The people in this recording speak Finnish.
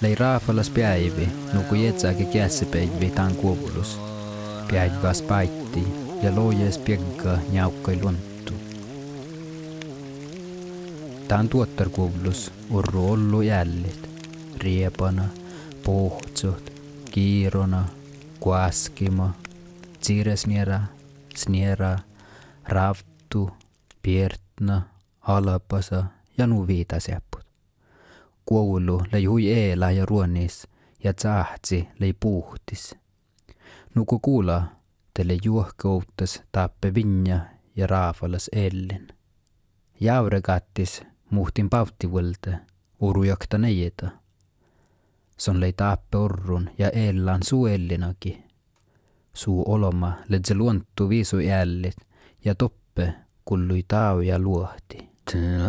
Lei raafalas päivi, nuku jetsääkin käsipäivi tämän kuulus. Päivä spaitti ja loojes piekka njaukkoi lunttu. Tämän tuottarkuulus urru ollu jällit. Riepana, pohtsut, kiirona, kuaskima, sniera, ravtu, piertna, alapasa ja nuviitasepput. Kuulu lei hui eela ja ruonis ja tsahtsi lei puhtis. Nuku kuula tele juohkouttas tappe vinja ja raafalas ellin. Jaurekattis muhtin pauttivulta urujakta neijeta. Son lei tappe orrun ja ellan suu ellinakin. Suu oloma ledse luonttu viisu jällit ja toppe kullui tau ja luohti.